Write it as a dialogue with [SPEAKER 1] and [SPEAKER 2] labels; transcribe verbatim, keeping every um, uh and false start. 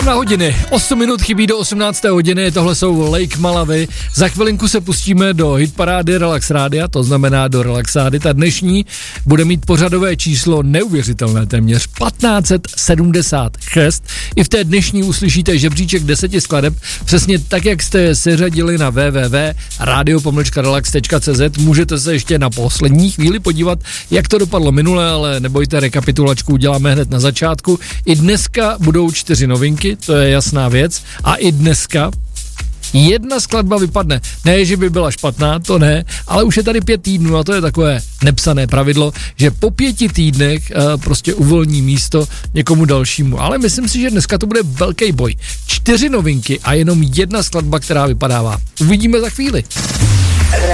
[SPEAKER 1] Na hodiny, osm minut chybí do osmnácté hodiny, tohle jsou Lake Malawi. Za chvilinku se pustíme do hitparády Relax Rádia, to znamená do Relaxády. Ta dnešní bude mít pořadové číslo neuvěřitelné, téměř patnáct sedmdesát šest. I v té dnešní uslyšíte žebříček deseti skladeb, přesně tak, jak jste seřadili na w w w tečka radio pomlčka relax tečka c z. Můžete se ještě na poslední chvíli podívat, jak to dopadlo minule, ale nebojte, rekapitulačku uděláme hned na začátku. I dneska budou čtyři novinky, to je jasná věc. A i dneska jedna skladba vypadne. Ne, že by byla špatná, to ne, ale už je tady pět týdnů a to je takové nepsané pravidlo, že po pěti týdnech uh, prostě uvolní místo někomu dalšímu. Ale myslím si, že dneska to bude velký boj. Čtyři novinky a jenom jedna skladba, která vypadává. Uvidíme za chvíli.